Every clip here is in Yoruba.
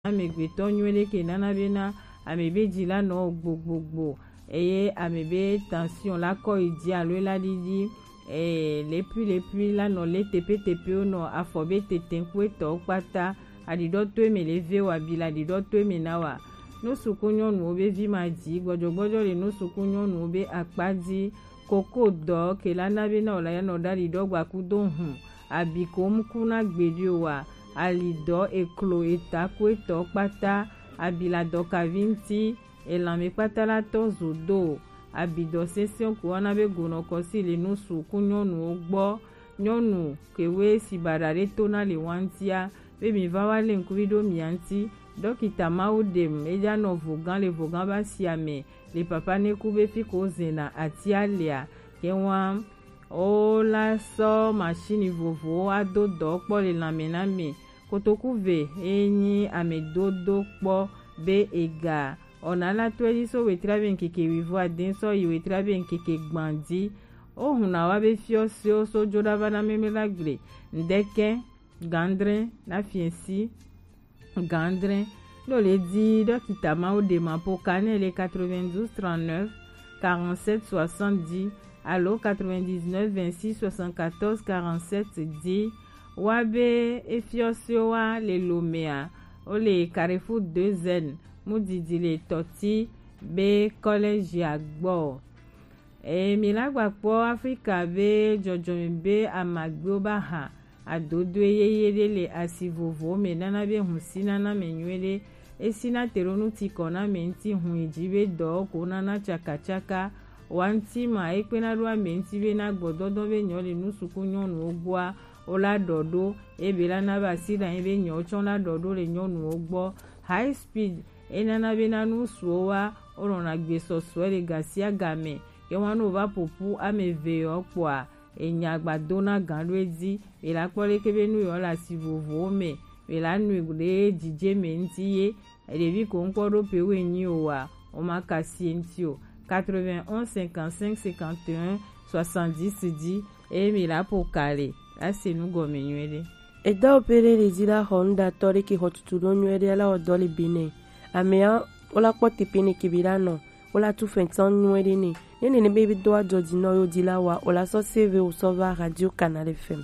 amegbeto nyuele ke nana bena amebe di la no gbogbo eye amebe tension la ko idi alo la didi lepui la no le tepe no afobe tetenkwe to pata adido to eme leve wa bila adido to eme na wa no sukunyo nu obe vi maji gbojogbojo le no sukunyo nu obe akpadi koko do ke la na bena ola ya no dari do gba ku do hun abiko mkuna gbedi wa alido eklo etaku eto pata abilado kavinti elame pata la tozo do abido sesion kuwana be gono kosi le nusu kunyonu ogbo nyonu kewe sibadare tona le wantia be mi va wale nkuvido mianti dokita maudem eja no vogan le vogan ba siame le papa ne kube fiko zena ati alia kenwa o la so machine vovo ado do po le lamename kotokuve enyi amedodo po be ega ona la tweli so wetrabe nkeke wivo aden so iwetrabe nkeke gbandi ohun na wa be fiosio so joda bana memela gre ndeke gandre na fiensi gandre lo le di dokita maude mapo kanele 92 39 47 70 allo 99 26 74 47 10 wabe efiosio wa le lomea o le Carrefour 2N mudidi le toti be college agbo milagbapo Africa be jojo be amagbe obaha adodo eyeyele le asivovo me nana be hunsina na menywele esina teronu tikona menti hun ijibe do ko nana chaka wanti ma ekpena ruwa menti be na gbododo be nyole nusuku nyonu ogboa ola dodo ebela na basira ebe nyocho la dodo le nyonu ogbo high speed enana be na nusuwa orona gbeso swele gasia game yewanu ba popu ameve okwa enyagbado na ganredi ela pole kebe nu yo la sivovo me ela nu igule dije mentiye elevi ko nkodo pewe nyi owa o makasi entio 91 55 51 70 10 mila pokale asenu gomenywele eda opere rezila honda tori ki hotutulo nywele ala odoli bine amea ola kpoti pene kibirano ola tu fentan nywele ni nene bebe doa jodi no yo dilawa ola so save o sova radio Canal FM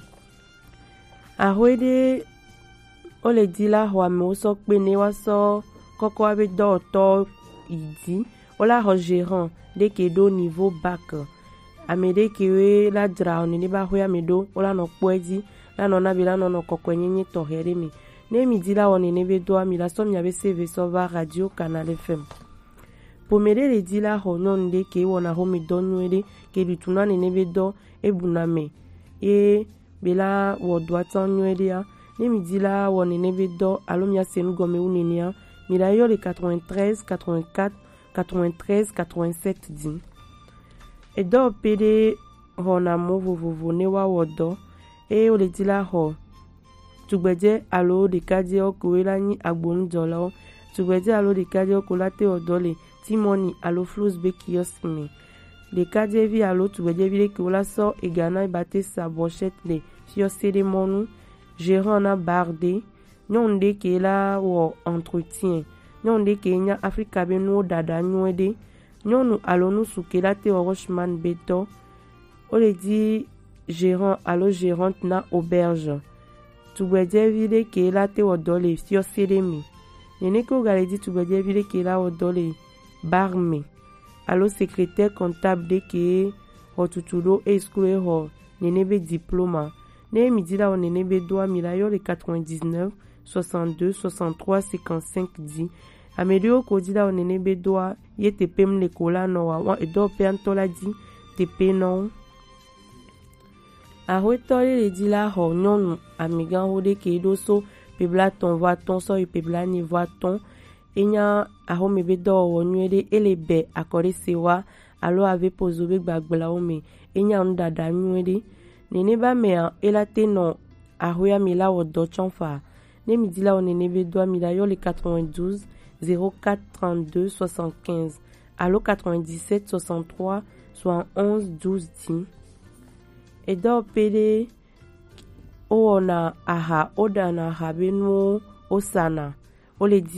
ahoede ole dila ho ame o so pene wa so koko abe do to idi ola ho gérant de ke do niveau bac amede kewe la dra oni ni ba ho ya medo ola no poezi la no na bila no kokwenyenye to heremi ne mi dila oni ne be do ami la so mi ave save sova radio Canal FM pomere le dila ho non de ke wona ho mi donwede ke bituna ne be do ebuname e bela wo do atanwede ya ne mi dila woni ne be do alomia senu gome uninia mi la yo le 93 84 93 87 10 e do pede ho na mo vovovo ne wa wodo e o le dila ho tugbeje alo de kaje okuela ni agbonu jolo tugbeje alo de kaje okulate odole timoni alo flus be kiosme de kaje vi alo tugbeje vi ke ola so egana ibate sa bochette le fiosede monu gérant na barde nyonde ke la wo entretien nyonde ke nya Africa be no dada nywede nyonu alonu sukela te Rochman beto o le di gérant alo gérante na auberge tugbeje vide ke la te odole fiosede mi nene ko gale di tugbeje vide ke la odole barme alo secrétaire comptable de ke hotutulo e skule ho nene be diplôme ne mi dila o nene be doa mi la yo le 99 62 63 55 10 amedio ko dila o nene be doa ye tepe mle kola no wa edo pe antola di tepe no ahoetole le dila ho nyonu amigan ho de ke do so pebla ton va ton so pebla ni va ton enya aho me be do wo nywede elebe akore sewa alo ave pozo be gbagbla o me enya ndada nywede nene ba me elate no ahoya mi la wo do chonfa ne mi dila o nene be do mi la yo le 92 04 32 75 allo 97 63 71 12 10 edo pede o na aha oda na habenu osana Ó lè